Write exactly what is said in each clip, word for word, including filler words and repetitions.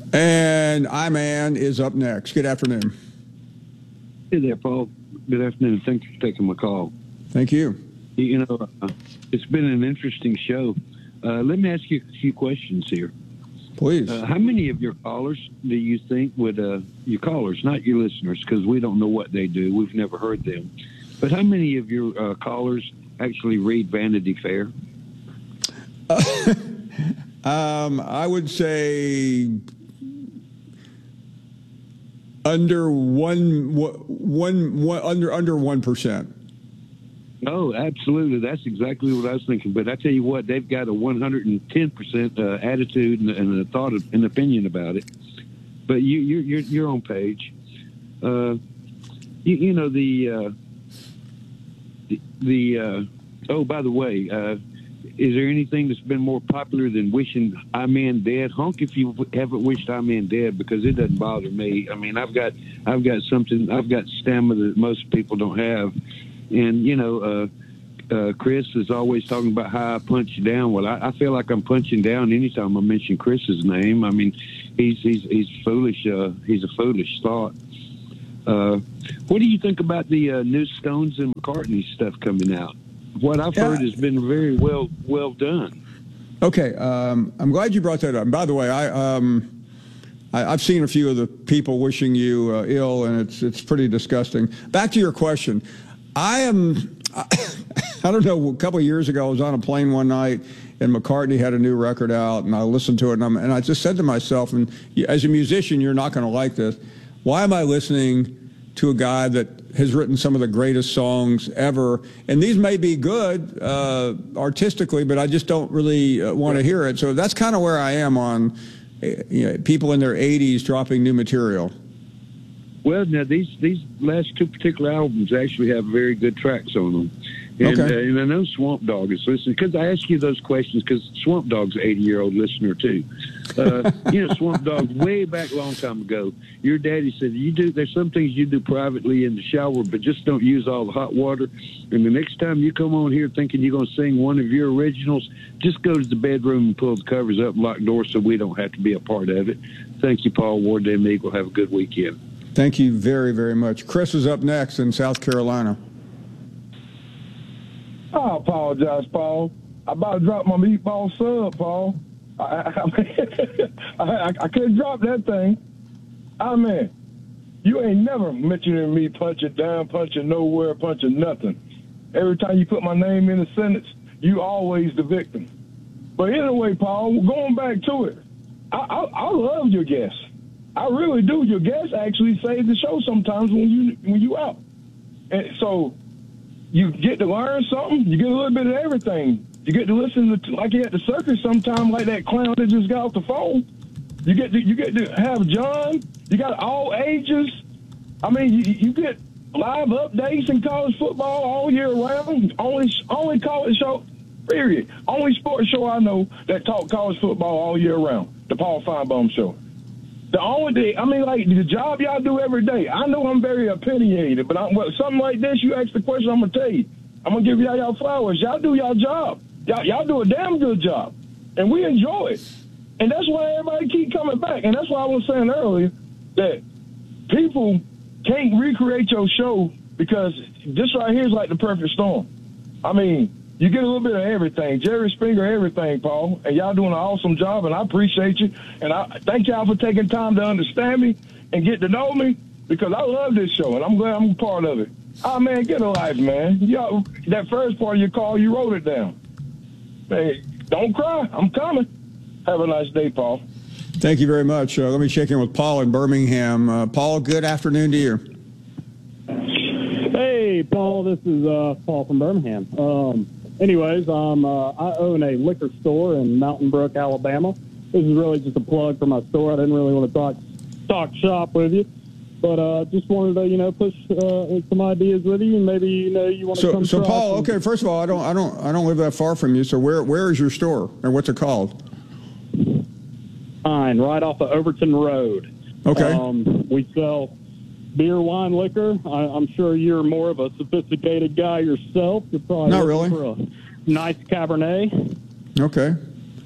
And I-Man is up next. Good afternoon. Hey there, Paul. Good afternoon. Thanks for taking my call. Thank you. You know, uh, it's been an interesting show. Uh, let me ask you a few questions here. Please. Uh, how many of your callers do you think would, uh, your callers, not your listeners, because we don't know what they do. We've never heard them. But how many of your uh, callers actually read Vanity Fair? Uh, um, I would say under one, one, one under under one percent. Oh, absolutely. That's exactly what I was thinking. But I tell you what, they've got a one hundred ten percent uh, attitude and, and a thought of, and opinion about it. But you, you're you're you're on page. Uh, you, you know the uh, the, the uh, oh, by the way. Uh, Is there anything that's been more popular than wishing I-Man dead? Honk if you haven't wished I-Man dead, because it doesn't bother me. I mean, I've got, I've got something, I've got stamina that most people don't have, and you know, uh, uh, Chris is always talking about how I punch down. Well, I, I feel like I'm punching down anytime I mention Chris's name. I mean, he's he's he's foolish. Uh, he's a foolish thought. Uh, what do you think about the uh, new Stones and McCartney stuff coming out? What I've yeah. heard has been very well well done. Okay, um, I'm glad you brought that up. And by the way, I, um, I I've seen a few of the people wishing you uh, ill, and it's it's pretty disgusting. Back to your question, I am. I, I don't know. A couple of years ago, I was on a plane one night, and McCartney had a new record out, and I listened to it, and, I'm, and I just said to myself, and as a musician, you're not going to like this. Why am I listening to a guy that has written some of the greatest songs ever? And these may be good uh, artistically, but I just don't really uh, want to hear it. So that's kind of where I am on you know, people in their eighties dropping new material. Well, now these these last two particular albums actually have very good tracks on them. And, okay. uh, and I know Swamp Dogg is listening, because I ask you those questions because Swamp Dogg's an eighty-year-old listener, too. Uh, you know, Swamp Dogg, way back a long time ago, your daddy said, "You do. There's some things you do privately in the shower, but just don't use all the hot water. And the next time you come on here thinking you're going to sing one of your originals, just go to the bedroom and pull the covers up and lock doors so we don't have to be a part of it." Thank you, Paul Ward. Them Eagle. Have a good weekend. Thank you very, very much. Chris is up next in South Carolina. I apologize, Paul. I about to drop my meatball sub, Paul. I, I, I, I couldn't drop that thing. I mean, you ain't never mentioning me punching down, punching nowhere, punching nothing. Every time you put my name in a sentence, you always the victim. But anyway, Paul, going back to it, I, I, I love your guests. I really do. Your guests actually save the show sometimes when you when you out. And so you get to learn something. You get a little bit of everything. You get to listen to, like you at the circus sometime, like that clown that just got off the phone. You get to, you get to have John. You got all ages. I mean, you, you get live updates in college football all year round. Only only college show, period. Only sports show I know that talk college football all year round. The Paul Feinbaum Show. The only thing, I mean, like, the job y'all do every day, I know I'm very opinionated, but I, well, something like this, you ask the question, I'm going to tell you. I'm going to give y'all y'all flowers. Y'all do y'all job. Y'all, y'all do a damn good job. And we enjoy it. And that's why everybody keep coming back. And that's why I was saying earlier that people can't recreate your show, because this right here is like the perfect storm. I mean, you get a little bit of everything. Jerry Springer, everything, Paul. And y'all doing an awesome job, and I appreciate you. And I thank y'all for taking time to understand me and get to know me, because I love this show, and I'm glad I'm a part of it. Oh, man, get a life, man. Y'all, that first part of your call, you wrote it down. Hey, don't cry. I'm coming. Have a nice day, Paul. Thank you very much. Uh, let me check in with Paul in Birmingham. Uh, Paul, good afternoon to you. Hey, Paul. This is uh, Paul from Birmingham. Um, anyways, um, uh, I own a liquor store in Mountain Brook, Alabama. This is really just a plug for my store. I didn't really want to talk talk shop with you, but uh, just wanted to, you know, push uh, some ideas with you, and maybe, you know, you want to so, come. So, Paul, and, okay. First of all, I don't, I don't, I don't live that far from you. So, where, where is your store, and what's it called? Fine, right off of Overton Road. Okay. Um, we sell beer, wine, liquor. I, I'm sure you're more of a sophisticated guy yourself. You're probably not looking really for a nice Cabernet. Okay.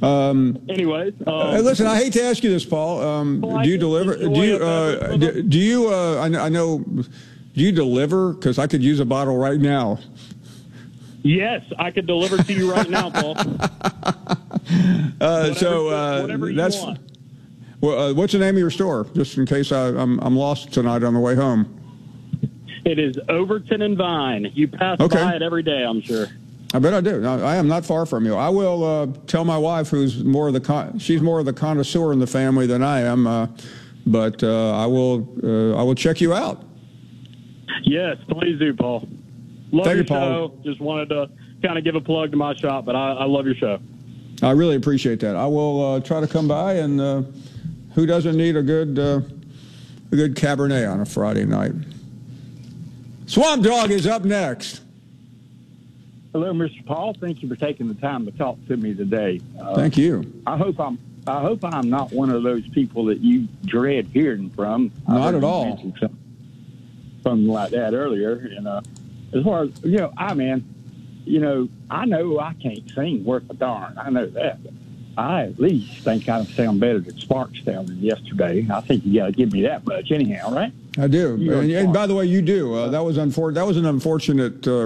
Um, Anyways, um, hey, listen, I hate to ask you this, Paul. Um, Well, I do you just deliver? enjoy Do you? it Uh, better do, do you? Uh, I, kn- I know. Do you deliver? Because I could use a bottle right now. yes, I could deliver to you right now, Paul. Uh, Whatever- so uh, whatever you that's. want. Well, uh, what's the name of your store? Just in case I, I'm I'm lost tonight on the way home. It is Overton and Vine. You pass Okay. by it every day, I'm sure. I bet I do. I I am not far from you. I will uh, tell my wife, who's more of the con- she's more of the connoisseur in the family than I am, uh, but uh, I will uh, I will check you out. Yes, please do, Paul. Love Thank your you, Paul. show. Just wanted to kind of give a plug to my shop, but I, I love your show. I really appreciate that. I will uh, try to come by, and uh, who doesn't need a good uh, a good Cabernet on a Friday night? Swamp Dog is up next. Hello, Mister Paul. Thank you for taking the time to talk to me today. Uh, Thank you. I hope I'm. I hope I'm not one of those people that you dread hearing from. I Not heard at you all. mention Something, something like that earlier. And uh, as far as you know, I man, you know, I know I can't sing worth a darn. I know that. But I at least think I sound better than Sparks sounded yesterday. I think you got to give me that much, anyhow, right? I do. You're And, and smart. by the way, you do. Uh, that was unfor- That was an unfortunate. Uh,